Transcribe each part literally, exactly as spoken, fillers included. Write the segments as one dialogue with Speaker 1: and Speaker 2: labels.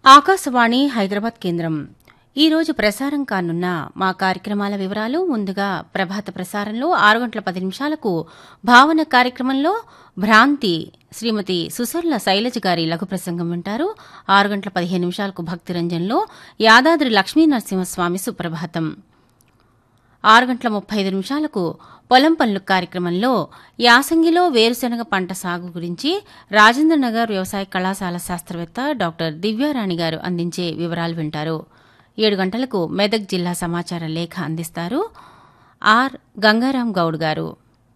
Speaker 1: ఆకాశవాణి హైదరాబాద్ కేంద్రం ఈరోజు ప్రసారం కానున్న మా కార్యక్రమాల వివరాలు. ముందుగా ప్రభాత ప్రసారంలో ఆరు గంటల పది నిమిషాలకు భావన కార్యక్రమంలో భ్రాంతి శ్రీమతి సుసర్ల శైలజ గారి లఘు ప్రసంగం వింటారు. ఆరు గంటల పదిహేను నిమిషాలకు భక్తిరంజన్లో యాదాద్రి లక్ష్మీ నరసింహస్వామి సుప్రభాతం. ఆరు గంటల ముప్పై ఐదు నిమిషాలకు పొలం పనులు కార్యక్రమంలో యాసంగిలో వేరుశెనగ పంట సాగు గురించి రాజేంద్రనగర్ వ్యవసాయ కళాశాల శాస్త్రవేత్త డాక్టర్ దివ్యారాణి గారు అందించే వివరాలు వింటారు. ఏడు గంటలకు మెదక్ జిల్లా సమాచార లేఖ అందిస్తారు ఆర్ గంగారాం గౌడ్ గారు.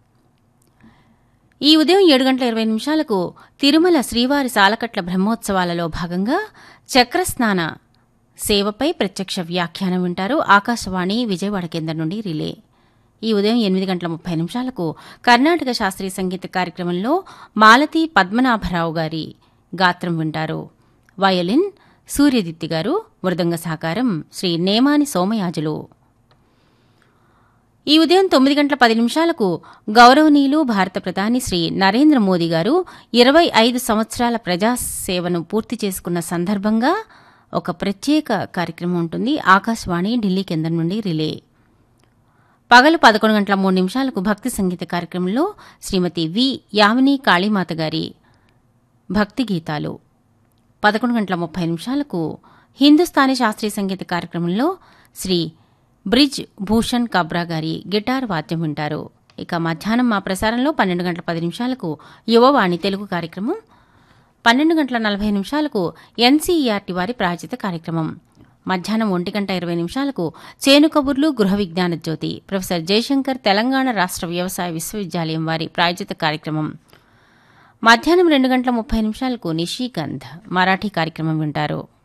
Speaker 1: ఈ ఉదయం ఏడు గంటల ఇరవై నిమిషాలకు తిరుమల శ్రీవారి సాలకట్ల బ్రహ్మోత్సవాలలో భాగంగా చక్రస్నాన సేవపై ప్రత్యక్ష వ్యాఖ్యానం వింటారు. ఆకాశవాణి విజయవాడ కేంద్రం నుండి రిలే. ఈ ఉదయం ఎనిమిది గంటల ముప్పై నిమిషాలకు కర్ణాటక శాస్త్రీయ సంగీత కార్యక్రమంలో మాలతి పద్మనాభరావు గారి గాత్రం వింటారు. వయలిన్ సూర్యదిత్తి గారు, మృదంగ సహకారం శ్రీ నేమాని సోమయాజులు. ఈ ఉదయం తొమ్మిది గంటల పది నిమిషాలకు గౌరవనీయులు భారత ప్రధాని శ్రీ నరేంద్ర మోదీ గారు ఇరవై ఐదు సంవత్సరాల ప్రజాసేవను పూర్తి చేసుకున్న సందర్భంగా ఒక ప్రత్యేక కార్యక్రమం ఉంటుంది. ఆకాశవాణి ఢిల్లీ కేంద్రం నుండి రిలే. పగలు పదకొండు గంటల మూడు నిమిషాలకు భక్తి సంగీత కార్యక్రమంలో శ్రీమతి వి యామిని కాళీమాత గారి భక్తి గీతాలు. పదకొండు గంటల ముప్పై నిమిషాలకు హిందుస్థానీ శాస్త్రీయ సంగీత కార్యక్రమంలో శ్రీ బ్రిజ్ భూషణ్ కబ్రా గారి గిటార్ వాద్యం వింటారు. ఇక మధ్యాహ్నం మా ప్రసారంలో పన్నెండు గంటల పది నిమిషాలకు యువవాణి తెలుగు కార్యక్రమం, పన్నెండు గంటల నలభై నిమిషాలకు ఎన్సీఈఆర్టీ వారి ప్రాయోజిత కార్యక్రమం. మధ్యాహ్నం ఒంటి గంట ఇరవై నిమిషాలకు చేను కబుర్లు గృహ విజ్ఞాన జ్యోతి ప్రొఫెసర్ జయశంకర్ తెలంగాణ రాష్ట్ర వ్యవసాయ విశ్వవిద్యాలయం వారి ప్రాయోజిత కార్యక్రమం. మధ్యాహ్నం రెండు గంటల ముప్పై నిమిషాలకు నిషీగంధ్ మరాఠీ కార్యక్రమం వింటారు.